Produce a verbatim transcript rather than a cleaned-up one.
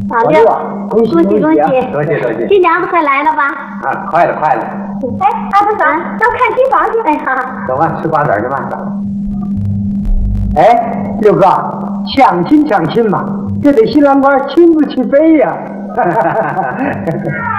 老六，恭喜恭喜恭喜！ 多谢多谢。 新娘子快来了吧？ 啊，快了快了。 哎，阿不嫂，要看新房去。哎，好。 走吧，吃瓜子去吧。 哎，六哥，相亲相亲嘛，这得新郎官亲不亲妃呀。